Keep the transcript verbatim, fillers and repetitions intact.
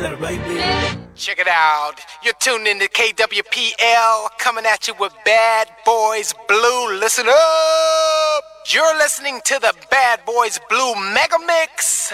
that right, baby? Check it out. You're tuned into K W P L, coming at you with Bad Boys Blue. Listen up. You're listening to the Bad Boys Blue Mega Mix.